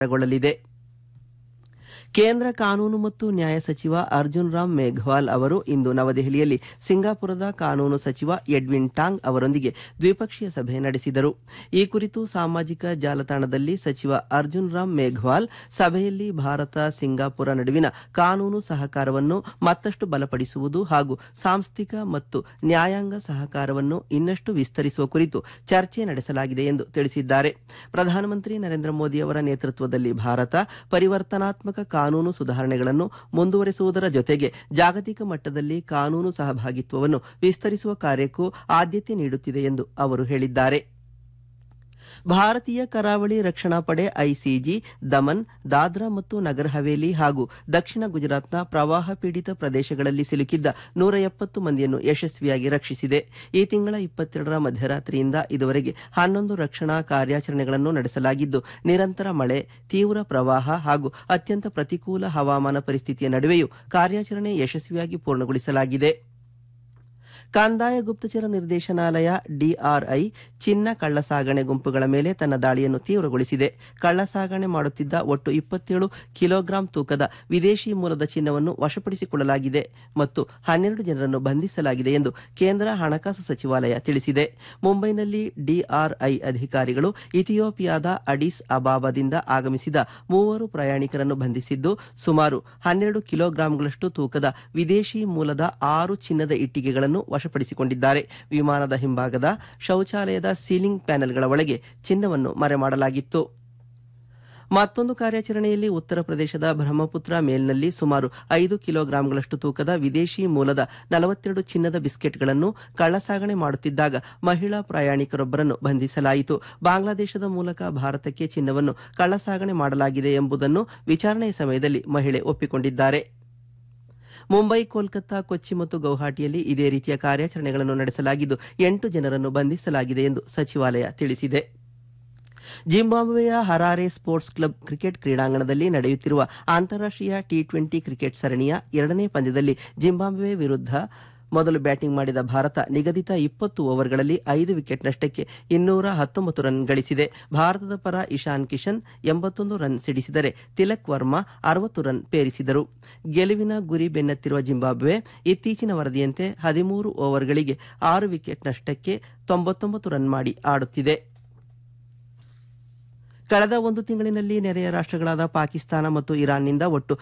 ಗೊಳ್ಳಲಿದೆ. ಕೇಂದ್ರ ಕಾನೂನು ಮತ್ತು ನ್ಯಾಯ ಸಚಿವ ಅರ್ಜುನ್ ರಾಮ್ ಮೇಘವಾಲ್ ಅವರು ಇಂದು ನವದೆಹಲಿಯಲ್ಲಿ ಸಿಂಗಾಪುರದ ಕಾನೂನು ಸಚಿವ ಎಡ್ವಿನ್ ಟಾಂಗ್ ಅವರೊಂದಿಗೆ ದ್ವಿಪಕ್ಷೀಯ ಸಭೆ ನಡೆಸಿದರು. ಈ ಕುರಿತು ಸಾಮಾಜಿಕ ಜಾಲತಾಣದಲ್ಲಿ ಸಚಿವ ಅರ್ಜುನ್ ರಾಮ್ ಮೇಘವಾಲ್ ಸಭೆಯಲ್ಲಿ ಭಾರತ ಸಿಂಗಾಪುರ ನಡುವಿನ ಕಾನೂನು ಸಹಕಾರವನ್ನು ಮತ್ತಷ್ಟು ಬಲಪಡಿಸುವುದು ಹಾಗೂ ಸಾಂಸ್ಥಿಕ ಮತ್ತು ನ್ಯಾಯಾಂಗ ಸಹಕಾರವನ್ನು ಇನ್ನಷ್ಟು ವಿಸ್ತರಿಸುವ ಕುರಿತು ಚರ್ಚೆ ನಡೆಸಲಾಗಿದೆ ಎಂದು ತಿಳಿಸಿದ್ದಾರೆ. ಪ್ರಧಾನಮಂತ್ರಿ ನರೇಂದ್ರ ಮೋದಿ ಅವರ ನೇತೃತ್ವದಲ್ಲಿ ಭಾರತ ಪರಿವರ್ತನಾತ್ಮಕ ಕಾನೂನು ಸುಧಾರಣೆಗಳನ್ನು ಮುಂದುವರೆಸುವುದರ ಜೊತೆಗೆ ಜಾಗತಿಕ ಮಟ್ಟದಲ್ಲಿ ಕಾನೂನು ಸಹಭಾಗಿತ್ವವನ್ನು ವಿಸ್ತರಿಸುವ ಕಾರ್ಯಕ್ಕೂ ಆದ್ಯತೆ ನೀಡುತ್ತಿದೆ ಎಂದು ಅವರು ಹೇಳಿದ್ದಾರೆ. ಭಾರತೀಯ ಕರಾವಳಿ ರಕ್ಷಣಾ ಪಡೆ ಐಸಿಜಿ ದಮನ್, ದಾದ್ರಾ ಮತ್ತು ನಗರ್ ಹವೇಲಿ ಹಾಗೂ ದಕ್ಷಿಣ ಗುಜರಾತ್ನ ಪ್ರವಾಹ ಪೀಡಿತ ಪ್ರದೇಶಗಳಲ್ಲಿ ಸಿಲುಕಿದ್ದ 170 ಮಂದಿಯನ್ನು ಯಶಸ್ವಿಯಾಗಿ ರಕ್ಷಿಸಿದೆ. ಈ ತಿಂಗಳ 22ರ ಮಧ್ಯರಾತ್ರಿಯಿಂದ ಇದುವರೆಗೆ 11 ರಕ್ಷಣಾ ಕಾರ್ಯಾಚರಣೆಗಳನ್ನು ನಡೆಸಲಾಗಿದ್ದು, ನಿರಂತರ ಮಳೆ, ತೀವ್ರ ಪ್ರವಾಹ ಹಾಗೂ ಅತ್ಯಂತ ಪ್ರತಿಕೂಲ ಹವಾಮಾನ ಪರಿಸ್ಥಿತಿಯ ನಡುವೆಯೂ ಕಾರ್ಯಾಚರಣೆ ಯಶಸ್ವಿಯಾಗಿ ಪೂರ್ಣಗೊಳಿಸಲಾಗಿದೆ. ಕಂದಾಯ ಗುಪ್ತಚರ ನಿರ್ದೇಶನಾಲಯ ಡಿಆರ್ಐ ಚಿನ್ನ ಕಳ್ಳಸಾಗಣೆ ಗುಂಪುಗಳ ಮೇಲೆ ತನ್ನ ದಾಳಿಯನ್ನು ತೀವ್ರಗೊಳಿಸಿದೆ. ಕಳ್ಳಸಾಗಣೆ ಮಾಡುತ್ತಿದ್ದ ಒಟ್ಟು 27 ಕಿಲೋಗ್ರಾಂ ತೂಕದ ವಿದೇಶಿ ಮೂಲದ ಚಿನ್ನವನ್ನು ವಶಪಡಿಸಿಕೊಳ್ಳಲಾಗಿದೆ ಮತ್ತು 12 ಜನರನ್ನು ಬಂಧಿಸಲಾಗಿದೆ ಎಂದು ಕೇಂದ್ರ ಹಣಕಾಸು ಸಚಿವಾಲಯ ತಿಳಿಸಿದೆ. ಮುಂಬೈನಲ್ಲಿ ಡಿಆರ್ಐ ಅಧಿಕಾರಿಗಳು ಇಥಿಯೋಪಿಯಾದ ಅಡಿಸ್ ಅಬಾಬಾದಿಂದ ಆಗಮಿಸಿದ 3 ಪ್ರಯಾಣಿಕರನ್ನು ಬಂಧಿಸಿದ್ದು, ಸುಮಾರು 12 ಕಿಲೋಗ್ರಾಂಗಳಷ್ಟು ತೂಕದ ವಿದೇಶಿ ಮೂಲದ 6 ಚಿನ್ನದ ಇಟ್ಟಿಗೆಗಳನ್ನು ವಶಪಡಿಸಿಕೊಂಡಿದ್ದಾರೆ. ವಿಮಾನದ ಹಿಂಭಾಗದ ಶೌಚಾಲಯದ ಸೀಲಿಂಗ್ ಪ್ಯಾನೆಲ್ಗಳ ಒಳಗೆ ಚಿನ್ನವನ್ನು ಮರೆಮಾಡಲಾಗಿತ್ತು. ಮತ್ತೊಂದು ಕಾರ್ಯಾಚರಣೆಯಲ್ಲಿ ಉತ್ತರ ಪ್ರದೇಶದ ಬ್ರಹ್ಮಪುತ್ರ ಮೇಲ್ನಲ್ಲಿ ಸುಮಾರು 5 ಕಿಲೋಗ್ರಾಂಗಳಷ್ಟು ತೂಕದ ವಿದೇಶಿ ಮೂಲದ 42 ಚಿನ್ನದ ಬಿಸ್ಕೆಟ್ಗಳನ್ನು ಕಳ್ಳಸಾಗಣೆ ಮಾಡುತ್ತಿದ್ದಾಗ ಮಹಿಳಾ ಪ್ರಯಾಣಿಕರೊಬ್ಬರನ್ನು ಬಂಧಿಸಲಾಯಿತು. ಬಾಂಗ್ಲಾದೇಶದ ಮೂಲಕ ಭಾರತಕ್ಕೆ ಚಿನ್ನವನ್ನು ಕಳ್ಳಸಾಗಣೆ ಮಾಡಲಾಗಿದೆ ಎಂಬುದನ್ನು ವಿಚಾರಣೆಯ ಸಮಯದಲ್ಲಿ ಮಹಿಳೆ ಒಪ್ಪಿಕೊಂಡಿದ್ದಾರೆ. ಮುಂಬೈ, ಕೋಲ್ಕತ್ತಾ, ಕೊಚ್ಚಿ ಮತ್ತು ಗೌಹಾಟಿಯಲ್ಲಿ ಇದೇ ರೀತಿಯ ಕಾರ್ಯಾಚರಣೆಗಳನ್ನು ನಡೆಸಲಾಗಿದ್ದು 8 ಜನರನ್ನು ಬಂಧಿಸಲಾಗಿದೆ ಎಂದು ಸಚಿವಾಲಯ ತಿಳಿಸಿದೆ. ಜಿಂಬಾಬ್ವೆಯ ಹರಾರೆ ಸ್ಪೋರ್ಟ್ಸ್ ಕ್ಲಬ್ ಕ್ರಿಕೆಟ್ ಕ್ರೀಡಾಂಗಣದಲ್ಲಿ ನಡೆಯುತ್ತಿರುವ ಅಂತಾರಾಷ್ಟ್ರೀಯ ಟಿ20 ಕ್ರಿಕೆಟ್ ಸರಣಿಯ 2ನೇ ಪಂದ್ಯದಲ್ಲಿ ಜಿಂಬಾಬ್ವೆ ವಿರುದ್ಧ ಮೊದಲು ಬ್ಯಾಟಿಂಗ್ ಮಾಡಿದ ಭಾರತ ನಿಗದಿತ 20 ಓವರ್ಗಳಲ್ಲಿ 5 ವಿಕೆಟ್ ನಷ್ಟಕ್ಕೆ 219 ರನ್ ಗಳಿಸಿದೆ. ಭಾರತದ ಪರ ಇಶಾನ್ ಕಿಶನ್ 81 ರನ್ ಸಿಡಿಸಿದರೆ ತಿಲಕ್ ವರ್ಮಾ 60 ರನ್ ಪೇರಿಸಿದರು. ಗೆಲುವಿನ ಗುರಿ ಬೆನ್ನತ್ತಿರುವ ಜಿಂಬಾಬ್ವೆ ಇತ್ತೀಚಿನ ವರದಿಯಂತೆ 13 ಓವರ್ಗಳಿಗೆ 6 ವಿಕೆಟ್ ನಷ್ಟಕ್ಕೆ 99 ರನ್ ಮಾಡಿ ಆಡುತ್ತಿದೆ. ಕಳೆದ ಒಂದು ತಿಂಗಳಿನಲ್ಲಿ ನೆರೆಯ ರಾಷ್ಟ್ರಗಳಾದ ಪಾಕಿಸ್ತಾನ ಮತ್ತು ಇರಾನ್ನಿಂದ ಒಟ್ಟು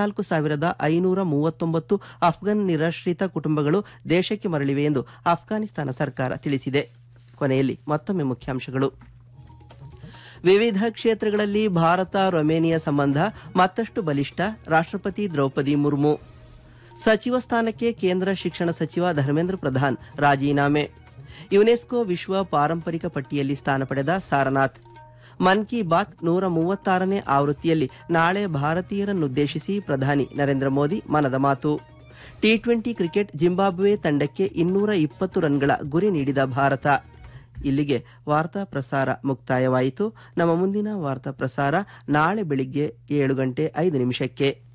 14,539 ಅಫ್ಘಾನ್ ನಿರಾಶ್ರಿತ ಕುಟುಂಬಗಳು ದೇಶಕ್ಕೆ ಮರಳಿವೆ ಎಂದು ಅಫ್ಘಾನಿಸ್ತಾನ ಸರ್ಕಾರ ತಿಳಿಸಿದೆ. ಕೊನೆಯಲ್ಲಿ ಮತ್ತೊಮ್ಮೆ ಮುಖ್ಯಾಂಶಗಳು. ವಿವಿಧ ಕ್ಷೇತ್ರಗಳಲ್ಲಿ ಭಾರತ ರೊಮೇನಿಯಾ ಸಂಬಂಧ ಮತ್ತಷ್ಟು ಬಲಿಷ್ಠ, ರಾಷ್ಟ್ರಪತಿ ದ್ರೌಪದಿ ಮುರ್ಮು. ಸಚಿವ ಸ್ಥಾನಕ್ಕೆ ಕೇಂದ್ರ ಶಿಕ್ಷಣ ಸಚಿವ ಧರ್ಮೇಂದ್ರ ಪ್ರಧಾನ್ ರಾಜೀನಾಮೆ. ಯುನೆಸ್ಕೋ ವಿಶ್ವ ಪಾರಂಪರಿಕ ಪಟ್ಟಿಯಲ್ಲಿ ಸ್ಥಾನ ಪಡೆದ ಸಾರನಾಥ್. ಮನ್ ಕಿ ಬಾತ್ 136ನೇ ಆವೃತ್ತಿಯಲ್ಲಿ ನಾಳೆ ಭಾರತೀಯರನ್ನುದ್ದೇಶಿಸಿ ಪ್ರಧಾನಿ ನರೇಂದ್ರ ಮೋದಿ ಮನದ ಮಾತು. ಟಿ20 ಕ್ರಿಕೆಟ್ ಜಿಂಬಾಬ್ವೆ ತಂಡಕ್ಕೆ 220 ರನ್ಗಳ ಗುರಿ ನೀಡಿದ ಭಾರತ. ಇಲ್ಲಿಗೆ ವಾರ್ತಾ ಪ್ರಸಾರ ಮುಕ್ತಾಯವಾಯಿತು. ನಮ್ಮ ಮುಂದಿನ ವಾರ್ತಾ ಪ್ರಸಾರ ನಾಳೆ ಬೆಳಿಗ್ಗೆ 7:05